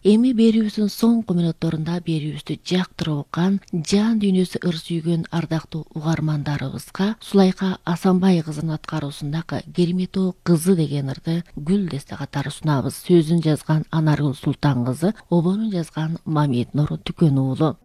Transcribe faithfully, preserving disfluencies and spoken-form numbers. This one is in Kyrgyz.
Эми берүүбүздүн соңку мүнөттөрүндө берүүбүздү жактырып оккан, жан дүйнөсү ыр сүйгөн ардактуу угармандарыбызга Сулайка Асанбай кызынын аткаруусундагы Керметоо кызы деген ырды Гүл десте катары сунабыз. Сөзүн жазган Анаргүл Султан кызы, обонун жазган Мамед Нуру Түкөн уулу.